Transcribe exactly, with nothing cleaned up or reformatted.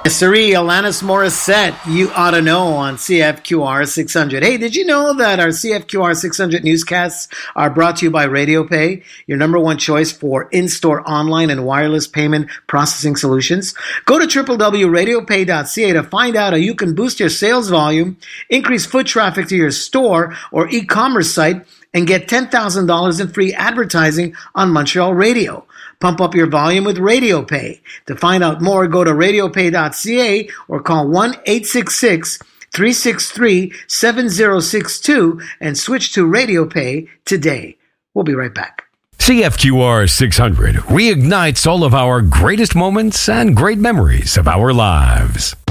Siri, Alanis Morissette, You Ought to Know on C F Q R six hundred. Hey, did you know that our C F Q R six hundred newscasts are brought to you by RadioPay, your number one choice for in-store, online, and wireless payment processing solutions? Go to w w w dot radio pay dot c a to find out how you can boost your sales volume, increase foot traffic to your store or e-commerce site, and get ten thousand dollars in free advertising on Montreal radio. Pump up your volume with RadioPay. To find out more, go to radio pay dot c a or call one eight six six, three six three, seven zero six two and switch to RadioPay today. We'll be right back. C F Q R six hundred reignites all of our greatest moments and great memories of our lives.